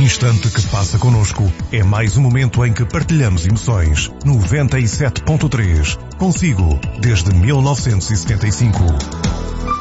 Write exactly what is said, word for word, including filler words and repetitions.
instante que passa connosco é mais um momento em que partilhamos emoções. noventa e sete ponto três. Consigo, desde mil novecentos e setenta e cinco.